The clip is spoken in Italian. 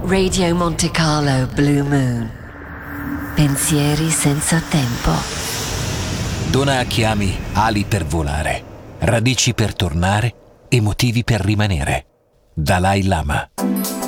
Radio Monte Carlo Blue Moon. Pensieri senza tempo. Dona a chi ami ali per volare, radici per tornare e motivi per rimanere. Dalai Lama.